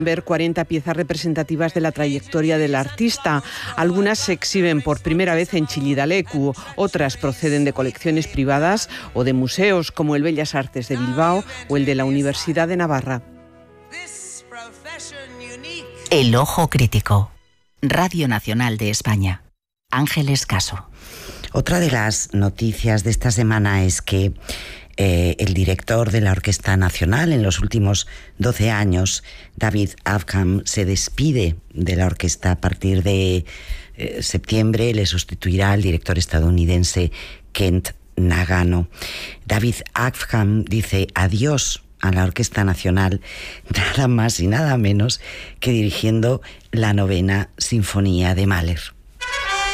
ver 40 piezas representativas de la trayectoria del artista. Algunas se exhiben por primera vez en Chillida-Leku, otras proceden de colecciones privadas o de museos como el Bellas Artes de Bilbao o el de la Universidad de Navarra. El ojo crítico. Radio Nacional de España. Ángeles Caso. Otra de las noticias de esta semana es que el director de la Orquesta Nacional en los últimos 12 años, David Avkham, se despide de la orquesta a partir de septiembre. Le sustituirá el director estadounidense Kent Nagano. David Avkham dice adiós a la Orquesta Nacional, nada más y nada menos que dirigiendo la 9ª Sinfonía de Mahler.